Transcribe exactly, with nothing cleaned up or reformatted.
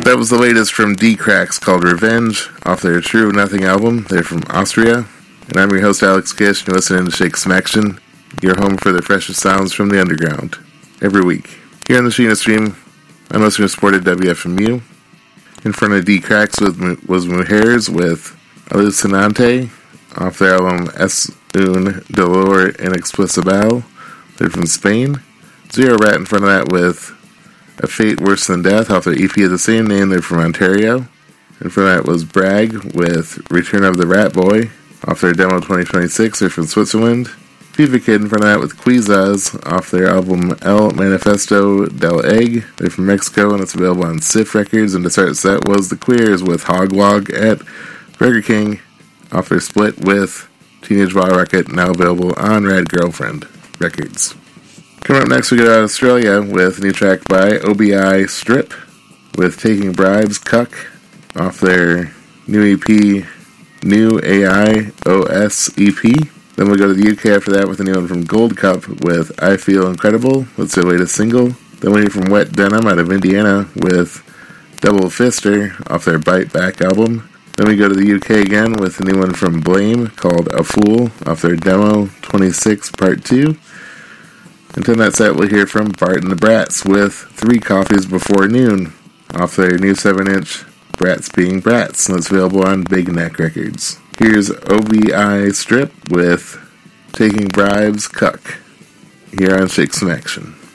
That was the latest from D-Cracks called Revenge, off their True Nothing album. They're from Austria. And I'm your host, Alex Kish, and you're listening to Shake Smaction, your home for the freshest sounds from the underground, every week. Here on the Sheena Stream, I'm listener supported W F M U. In front of D-Cracks was, was Mujeres with Alucinante, off their album Es un dolor inexplicable. They're from Spain. Zero Rat in front of that with A Fate Worse Than Death, off their E P of the same name. They're from Ontario. In front of that was Bragg with Return of the Rat Boy, off their demo twenty twenty-six. They're from Switzerland. Fever Kid in front of that with Quizaz, off their album El Manifesto del Egg. They're from Mexico, and it's available on Sif Records. And to start the set was The Queers with Hogwog at Burger King, off their split with Teenage Wild Rocket, now available on Rad Girlfriend Records. Coming up next, we go to Australia with a new track by O B I Strip with Taking Bribes, Cuck, off their new E P, New A I O S E P. Then we'll go to the U K after that with a new one from Gold Cup with I Feel Incredible. That's their latest single. Then we hear from Wet Denim out of Indiana with Double Fister off their Bite Back album. Then we go to the U K again with a new one from Blame called A Fool off their Demo twenty-six Part two. Until that set, we'll hear from Bart and the Brats with Three Coffees Before Noon off their new seven inch Brats Being Brats, and it's available on Big Neck Records. Here's O B I Strip with Taking Bribes, Cuck, here on Shake Some Action.